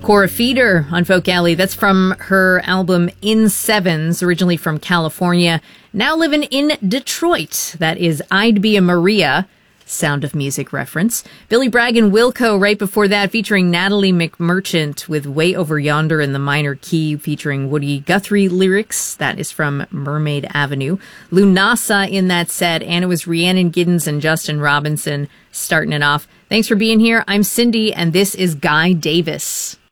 Cora Feeder on Folk Alley. That's from her album In Sevens, originally from California. Now living in Detroit. That is I'd Be a Maria. Sound of Music reference. Billy Bragg and Wilco right before that, featuring Natalie McMurchant with Way Over Yonder in the minor key, featuring Woody Guthrie lyrics. That is from Mermaid Avenue. Lunasa in that set, and it was Rhiannon Giddens and Justin Robinson starting it off. Thanks for being here. I'm Cindy, and this is Guy Davis.